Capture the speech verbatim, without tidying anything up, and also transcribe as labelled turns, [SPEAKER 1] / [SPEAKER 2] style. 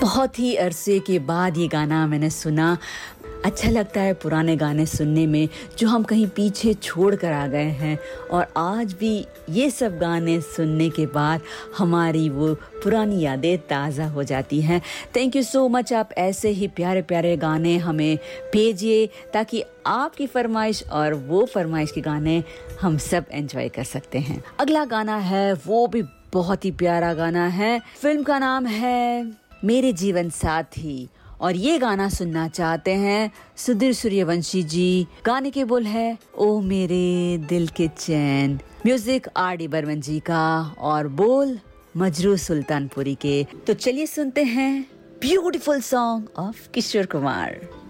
[SPEAKER 1] बहुत ही अरसे के बाद ये गाना मैंने सुना। अच्छा लगता है पुराने गाने सुनने में जो हम कहीं पीछे छोड़ कर आ गए हैं, और आज भी ये सब गाने सुनने के बाद हमारी वो पुरानी यादें ताज़ा हो जाती हैं। Thank you so much. आप ऐसे ही प्यारे प्यारे गाने हमें भेजिए ताकि आपकी फरमाइश और वो फरमाइश के गाने हम सब एंजॉय कर सकते हैं। अगला गाना है वो भी बहुत ही प्यारा गाना है। फिल्म का नाम है मेरे जीवन साथी, और ये गाना सुनना चाहते हैं सुधीर सूर्यवंशी जी। गाने के बोल है ओ मेरे दिल के चैन, म्यूजिक आर डी बर्मन जी का, और बोल मजरू सुल्तानपुरी के। तो चलिए सुनते हैं beautiful song of Kishore Kumar.